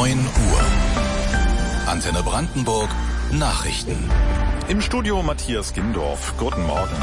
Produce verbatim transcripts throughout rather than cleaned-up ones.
neun Uhr. Antenne Brandenburg Nachrichten. Im Studio Matthias Gindorf. Guten Morgen.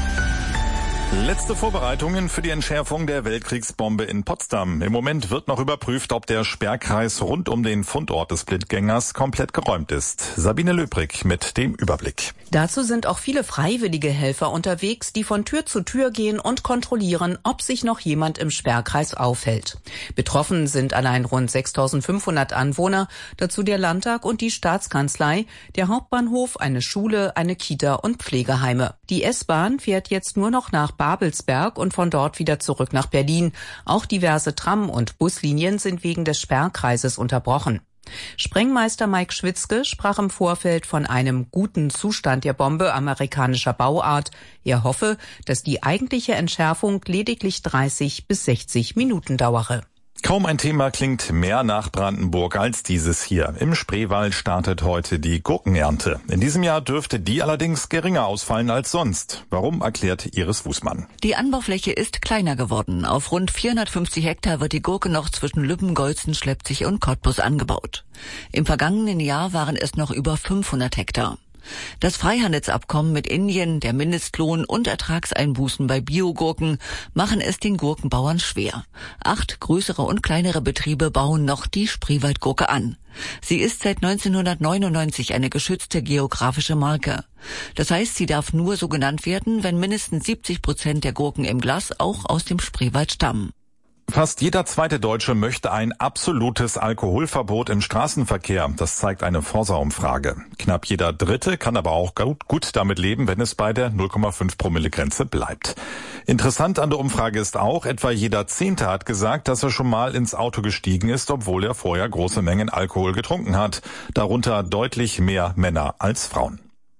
Letzte Vorbereitungen für die Entschärfung der Weltkriegsbombe in Potsdam. Im Moment wird noch überprüft, ob der Sperrkreis rund um den Fundort des Blindgängers komplett geräumt ist. Sabine Löbrig mit dem Überblick. Dazu sind auch viele freiwillige Helfer unterwegs, die von Tür zu Tür gehen und kontrollieren, ob sich noch jemand im Sperrkreis aufhält. Betroffen sind allein rund sechstausendfünfhundert Anwohner, dazu der Landtag und die Staatskanzlei, der Hauptbahnhof, eine Schule, eine Kita und Pflegeheime. Die S-Bahn fährt jetzt nur noch nach Babelsberg und von dort wieder zurück nach Berlin. Auch diverse Tram- und Buslinien sind wegen des Sperrkreises unterbrochen. Sprengmeister Mike Schwitzke sprach im Vorfeld von einem guten Zustand der Bombe amerikanischer Bauart. Er hoffe, dass die eigentliche Entschärfung lediglich dreißig bis sechzig Minuten dauere. Kaum ein Thema klingt mehr nach Brandenburg als dieses hier. Im Spreewald startet heute die Gurkenernte. In diesem Jahr dürfte die allerdings geringer ausfallen als sonst. Warum, erklärt Iris Fußmann. Die Anbaufläche ist kleiner geworden. Auf rund vierhundertfünfzig Hektar wird die Gurke noch zwischen Lübben, Golzen, Schleppzig und Cottbus angebaut. Im vergangenen Jahr waren es noch über fünfhundert Hektar. Das Freihandelsabkommen mit Indien, der Mindestlohn und Ertragseinbußen bei Biogurken machen es den Gurkenbauern schwer. Acht größere und kleinere Betriebe bauen noch die Spreewaldgurke an. Sie ist seit neunzehnhundertneunundneunzig eine geschützte geografische Marke. Das heißt, sie darf nur so genannt werden, wenn mindestens siebzig Prozent der Gurken im Glas auch aus dem Spreewald stammen. Fast jeder zweite Deutsche möchte ein absolutes Alkoholverbot im Straßenverkehr. Das zeigt eine Forsa-Umfrage. Knapp jeder Dritte kann aber auch gut, gut damit leben, wenn es bei der null Komma fünf Promille Grenze bleibt. Interessant an der Umfrage ist auch, etwa jeder Zehnte hat gesagt, dass er schon mal ins Auto gestiegen ist, obwohl er vorher große Mengen Alkohol getrunken hat. Darunter deutlich mehr Männer als Frauen.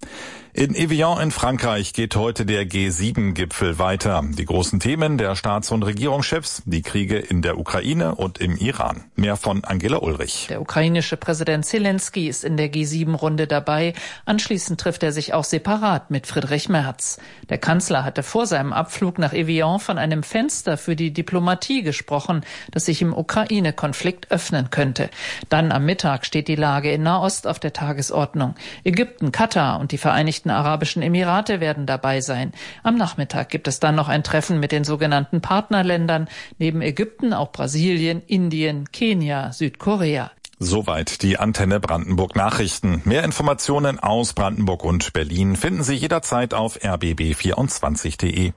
In Evian in Frankreich geht heute der G sieben Gipfel weiter. Die großen Themen der Staats- und Regierungschefs, die Kriege in der Ukraine und im Iran. Mehr von Angela Ulrich. Der ukrainische Präsident Zelensky ist in der G sieben Runde dabei. Anschließend trifft er sich auch separat mit Friedrich Merz. Der Kanzler hatte vor seinem Abflug nach Evian von einem Fenster für die Diplomatie gesprochen, das sich im Ukraine-Konflikt öffnen könnte. Dann am Mittag steht die Lage in Nahost auf der Tagesordnung. Ägypten, Katar und die Vereinigten Arabischen Emirate werden dabei sein. Am Nachmittag gibt es dann noch ein Treffen mit den sogenannten Partnerländern, neben Ägypten auch Brasilien, Indien, Kenia, Südkorea. Soweit die Antenne Brandenburg Nachrichten. Mehr Informationen aus Brandenburg und Berlin finden Sie jederzeit auf r b b vierundzwanzig punkt d e.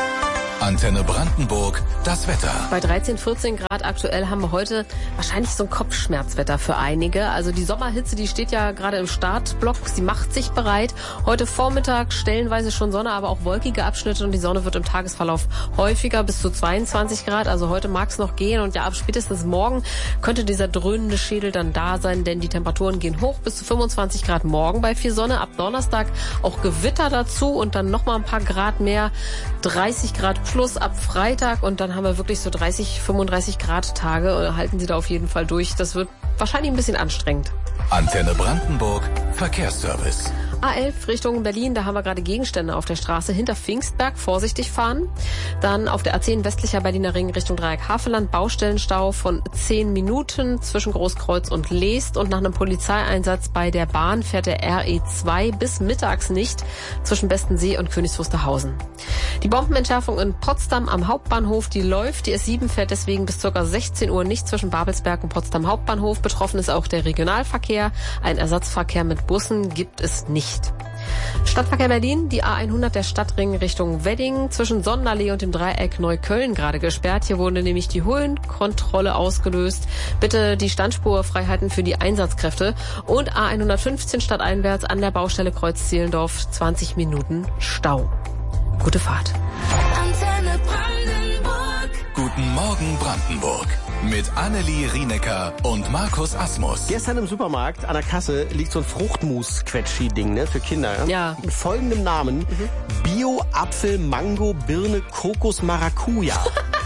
Antenne Brandenburg, das Wetter. Bei dreizehn, vierzehn Grad aktuell haben wir heute wahrscheinlich so ein Kopfschmerzwetter für einige. Also die Sommerhitze, die steht ja gerade im Startblock, sie macht sich bereit. Heute Vormittag stellenweise schon Sonne, aber auch wolkige Abschnitte und die Sonne wird im Tagesverlauf häufiger bis zu zweiundzwanzig Grad. Also heute mag es noch gehen und ja, ab spätestens morgen könnte dieser dröhnende Schädel dann da sein, denn die Temperaturen gehen hoch bis zu fünfundzwanzig Grad morgen bei viel Sonne. Ab Donnerstag auch Gewitter dazu und dann nochmal ein paar Grad mehr, dreißig Grad Schluss ab Freitag und dann haben wir wirklich so dreißig, fünfunddreißig Grad Tage. Halten Sie da auf jeden Fall durch. Das wird wahrscheinlich ein bisschen anstrengend. Antenne Brandenburg, Verkehrsservice. A elf Richtung Berlin, da haben wir gerade Gegenstände auf der Straße hinter Pfingstberg, vorsichtig fahren. Dann auf der A zehn westlicher Berliner Ring Richtung Dreieck Havelland, Baustellenstau von zehn Minuten zwischen Großkreuz und Leest und nach einem Polizeieinsatz bei der Bahn fährt der R E zwei bis mittags nicht zwischen Bestensee und Königs Wusterhausen. Die Bombenentschärfung in Potsdam am Hauptbahnhof, die läuft. Die S sieben fährt deswegen bis ca. sechzehn Uhr nicht zwischen Babelsberg und Potsdam Hauptbahnhof. Betroffen ist auch der Regionalverkehr. Ein Ersatzverkehr mit Bussen gibt es nicht. Stadtverkehr Berlin, die A hundert der Stadtring Richtung Wedding zwischen Sonnenallee und dem Dreieck Neukölln gerade gesperrt. Hier wurde nämlich die Höhenkontrolle ausgelöst. Bitte die Standspurfreiheiten für die Einsatzkräfte. Und A hundertfünfzehn stadteinwärts an der Baustelle Kreuz Zehlendorf zwanzig Minuten Stau. Gute Fahrt. Antenne Brandenburg. Guten Morgen Brandenburg. Mit Annelie Rienecker und Markus Asmus. Gestern im Supermarkt an der Kasse liegt so ein Fruchtmus-Quetschi-Ding, ne, für Kinder. Ja. Mit folgendem Namen. Mhm. Bio, Apfel, Mango, Birne, Kokos, Maracuja.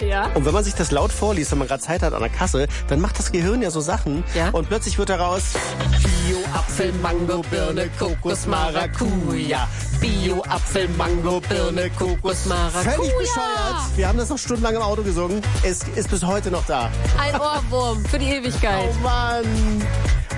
Ja. Und wenn man sich das laut vorliest, wenn man gerade Zeit hat an der Kasse, dann macht das Gehirn ja so Sachen. Ja. Und plötzlich wird daraus Bio-Apfel, Mango, Birne, Kokos, Maracuja. Bio-Apfel, Mango, Birne, Kokos, Maracuja. Völlig bescheuert. Wir haben das noch stundenlang im Auto gesungen. Es ist bis heute noch da. Ein Ohrwurm für die Ewigkeit. Oh Mann.